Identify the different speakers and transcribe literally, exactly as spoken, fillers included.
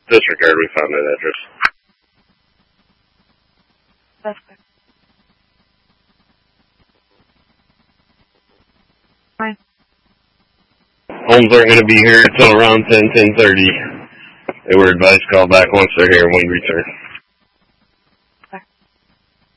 Speaker 1: Disregard, we found that address.
Speaker 2: That's good. Fine.
Speaker 1: Homes aren't going to be here until around ten, ten thirty. They were advised to call back once they're here when we return.